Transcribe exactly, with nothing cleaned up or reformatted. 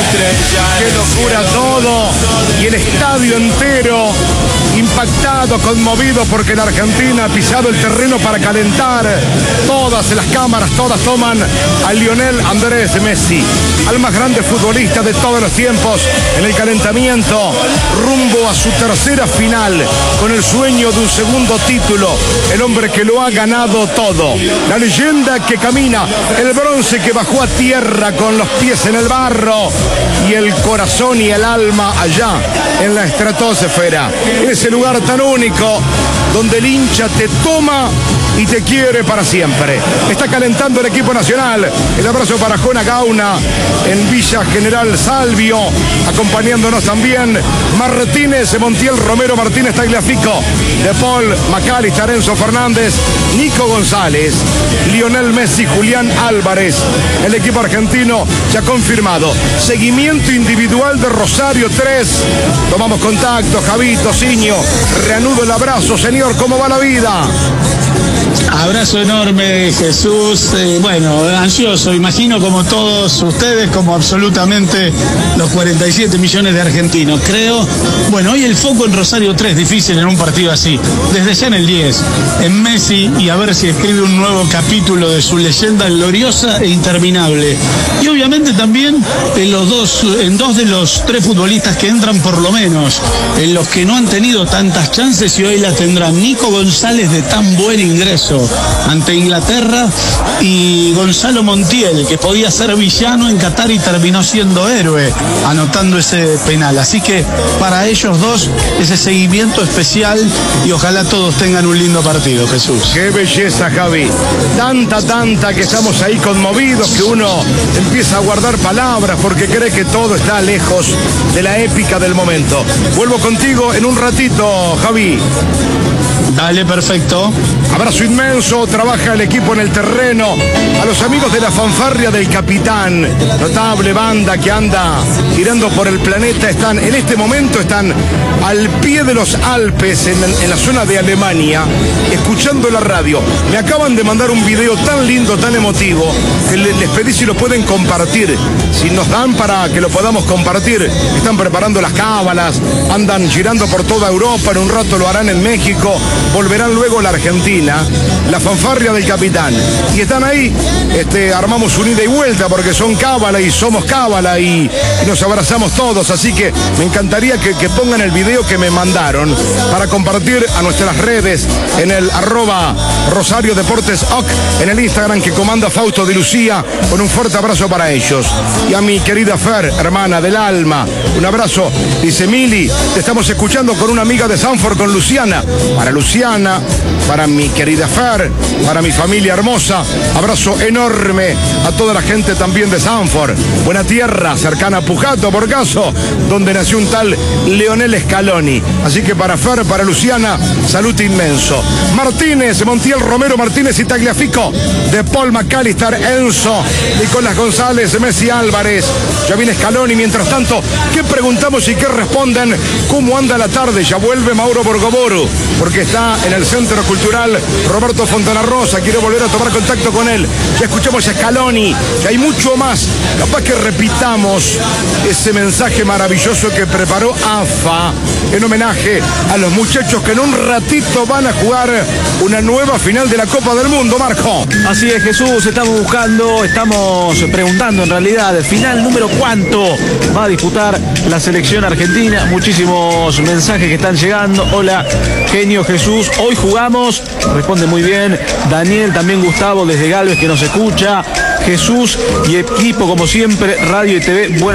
¡Qué locura todo! Y el estadio entero impactado, conmovido, porque la Argentina ha pisado el terreno para calentar. Todas las cámaras, todas toman a Lionel Andrés Messi, al más grande futbolista de todos los tiempos, en el calentamiento rumbo a su tercera final, con el sueño de un segundo título. El hombre que lo ha ganado todo, la leyenda que camina, el bronce que bajó a tierra con los pies en el barro y el corazón y el alma allá en la estratosfera, en ese lugar tan único donde el hincha te toma y te quiere para siempre. Está calentando el equipo nacional. El abrazo para Jona Gauna en Villa General Salvio, acompañándonos también Martínez, Montiel, Romero, Martínez, Tagliafico, De Paul, McAllister, Enzo Fernández, Nico González, Lionel Messi, Julián Álvarez. El equipo argentino ya confirmado. Seguimiento individual de Rosario tres. Tomamos contacto, Javito, Ciño. Reanudo el abrazo, señor. ¿Cómo va la vida? Abrazo enorme, Jesús. Eh, bueno, ansioso, imagino, como todos ustedes, como absolutamente los cuarenta y siete millones de argentinos. Creo, bueno, hoy el foco en Rosario tres, difícil en un partido así. Desde ya en el diez, en Messi, y a ver si escribe un nuevo capítulo de su leyenda gloriosa e interminable. Y obviamente también en los dos, en dos de los tres futbolistas que entran por lo menos, en los que no han tenido tantas chances y hoy las tendrán. Nico González, de tan buen ingreso ante Inglaterra, y Gonzalo Montiel, que podía ser villano en Qatar y terminó siendo héroe anotando ese penal. Así que para ellos dos ese seguimiento especial, y ojalá todos tengan un lindo partido, Jesús. Qué belleza, Javi. Tanta, tanta que estamos ahí conmovidos que uno empieza a guardar palabras porque cree que todo está lejos de la épica del momento. Vuelvo contigo en un ratito, Javi. Dale, perfecto. Abrazo inmenso, trabaja el equipo en el terreno. A los amigos de la fanfarria del capitán, notable banda que anda girando por el planeta, están en este momento, están al pie de los Alpes, en, en la zona de Alemania, escuchando la radio. Me acaban de mandar un video tan lindo, tan emotivo, que les, les pedí si lo pueden compartir, si nos dan para que lo podamos compartir. Están preparando las cábalas, andan girando por toda Europa, en un rato lo harán en México, volverán luego a la Argentina, la fanfarria del capitán. Y están ahí, este, armamos un ida y vuelta porque son cábala y somos cábala y, y nos abrazamos todos. Así que me encantaría que, que pongan el video que me mandaron para compartir a nuestras redes en el arroba Rosario Deportes O C, en el Instagram que comanda Fausto Di Lucía, con un fuerte abrazo para ellos. Y a mi querida Fer, hermana del alma, un abrazo. Dice Mili, te estamos escuchando con una amiga de Sanford, con Luciana. Para Luciana, para mi querida Fer, para mi familia hermosa, abrazo enorme a toda la gente también de Sanford, buena tierra, cercana a Pujato, por caso, donde nació un tal Leonel Scaloni. Así que para Fer, para Luciana, salud inmenso. Martínez, Montiel, Romero, Martínez y Tagliafico, De Paul, McAllister, Enzo, Nicolás González, Messi, Álvarez, ya viene Scaloni. Mientras tanto, ¿qué preguntamos y qué responden? ¿Cómo anda la tarde? Ya vuelve Mauro Borgoboru, porque está en el Centro Cultural Roberto Fontana Rosa. Quiero volver a tomar contacto con él. Ya escuchamos a Scaloni, que hay mucho más. Capaz que repitamos ese mensaje maravilloso que preparó A F A en homenaje a los muchachos que en un ratito van a jugar una nueva final de la Copa del Mundo, Marco. Así es, Jesús, estamos buscando, estamos preguntando en realidad el final número cuánto va a disputar la selección argentina. Muchísimos mensajes que están llegando. Hola, genio Jesús, hoy jugamos, responde muy bien Daniel, también Gustavo desde Galvez que nos escucha. Jesús y equipo como siempre, radio y T V, buenas